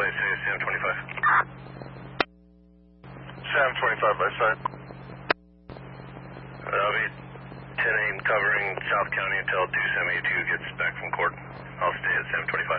Relay, say Sam 25. Sam 25 by side. I'll be 10-8 covering South County until 272 gets back from court. I'll stay at Sam 25.